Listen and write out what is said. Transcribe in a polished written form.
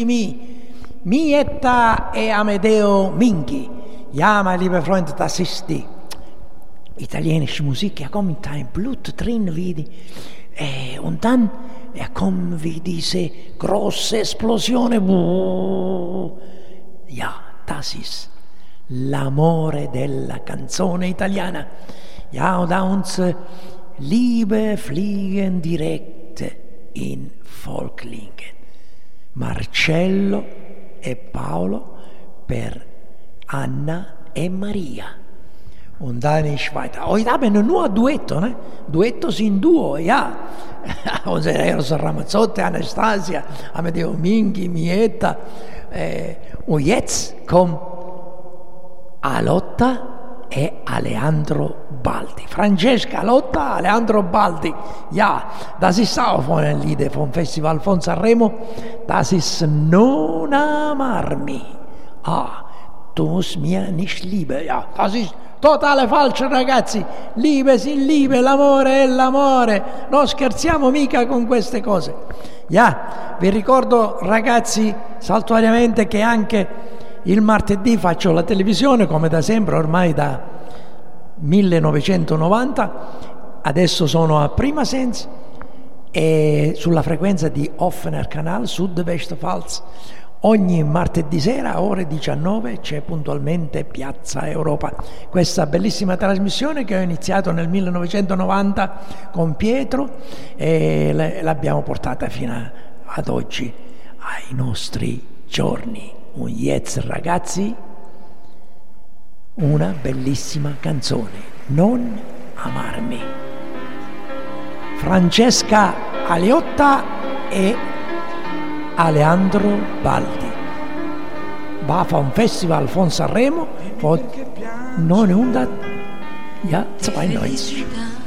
Mietta e Amedeo Minghi. Ja, meine liebe Freunde, das ist die italienische Musik. Ja, kommt ein Blut drin, und dann kommen wie diese große Explosion. Ja, das ist l'amore della canzone italiana. Ja, und da unsere Liebe fliegen direkt in Volklingen. Marcello e Paolo per Anna e Maria. Und dann ist weiter. Heute haben wir nur Duetto, ne? Duetto sind Duo, ja. Unsere Eros Ramazzotti, Anastasia, Amedeo Minghi, Mietta. Und jetzt kommt Alotta e Aleandro Baldi. Francesca Alotta, Aleandro Baldi. Ja, das ist auch von einem Lied vom Festival von Sanremo. Das ist Non amarmi. Du musst mir nicht lieben. Ja, das ist totale falso, ragazzi. Liebe sind Liebe, l'amore è l'amore. Non scherziamo mica con queste cose. Ja, vi ricordo, ragazzi, saltuariamente che anche il martedì faccio la televisione, come da sempre, ormai da 1990. Adesso sono a Prima Sens e sulla frequenza di Offener Kanal, Sud-Westpfalz. Ogni martedì sera, ore 19, c'è puntualmente Piazza Europa. Questa bellissima trasmissione che ho iniziato nel 1990 con Pietro e l'abbiamo portata fino ad oggi, ai nostri giorni. Un jetzt, ragazzi, una bellissima canzone, Non amarmi. Francesca Aleotta e Aleandro Baldi. Va vom Festival von Sanremo von 992.